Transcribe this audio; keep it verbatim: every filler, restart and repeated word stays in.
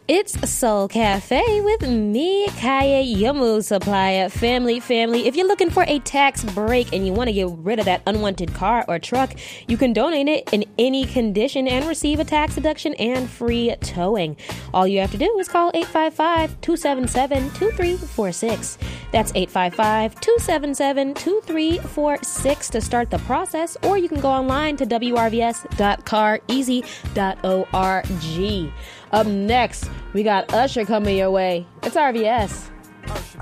It's Soul Cafe with me, Kaya, your mood supplier. Family, family, if you're looking for a tax break and you want to get rid of that unwanted car or truck, you can donate it in any condition and receive a tax deduction and free towing. All you have to do is call eight five five, two seven seven, two three four six. That's eight five five, two seven seven, two three four six to start the process, or you can go online to w r v s dot car easy dot org. Up next, we got Usher coming your way. It's R V S.